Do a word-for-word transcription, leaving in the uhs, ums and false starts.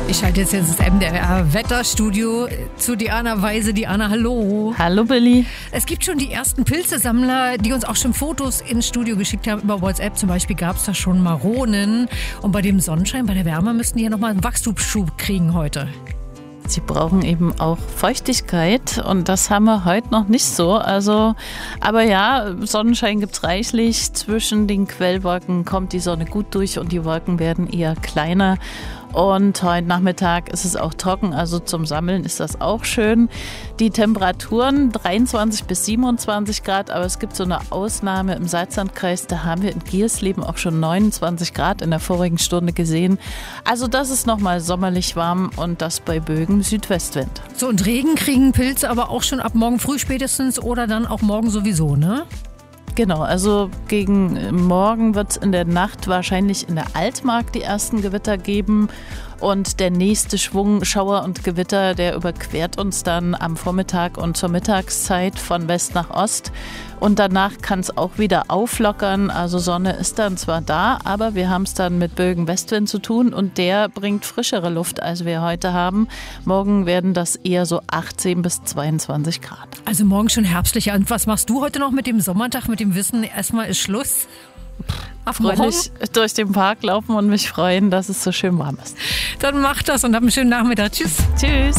Ich schalte jetzt ins M D R-Wetterstudio zu Diana Weise. Diana, hallo. Hallo Billy. Es gibt schon die ersten Pilzesammler, die uns auch schon Fotos ins Studio geschickt haben über WhatsApp. Zum Beispiel gab es da schon Maronen. Und bei dem Sonnenschein, bei der Wärme müssten die ja nochmal einen Wachstumsschub kriegen heute. Sie brauchen eben auch Feuchtigkeit und das haben wir heute noch nicht so. Also, aber ja, Sonnenschein gibt's reichlich. Zwischen den Quellwolken kommt die Sonne gut durch und die Wolken werden eher kleiner. Und heute Nachmittag ist es auch trocken, also zum Sammeln ist das auch schön. Die Temperaturen dreiundzwanzig bis siebenundzwanzig Grad, aber es gibt so eine Ausnahme im Salzlandkreis, da haben wir in Giersleben auch schon neunundzwanzig Grad in der vorigen Stunde gesehen. Also das ist nochmal sommerlich warm und das bei Bögen Südwestwind. So, und Regen kriegen Pilze aber auch schon ab morgen früh spätestens oder dann auch morgen sowieso, ne? Genau, also gegen morgen wird es in der Nacht wahrscheinlich in der Altmark die ersten Gewitter geben. Und der nächste Schwung Schauer und Gewitter, der überquert uns dann am Vormittag und zur Mittagszeit von West nach Ost. Und danach kann es auch wieder auflockern. Also Sonne ist dann zwar da, aber wir haben es dann mit Bögen Westwind zu tun und der bringt frischere Luft, als wir heute haben. Morgen werden das eher so achtzehn bis zweiundzwanzig Grad. Also morgen schon herbstlicher. Und was machst du heute noch mit dem Sommertag, mit dem Wissen, erstmal ist Schluss? Auf fröhlich durch den Park laufen und mich freuen, dass es so schön warm ist. Dann mach das und hab einen schönen Nachmittag. Tschüss. Tschüss.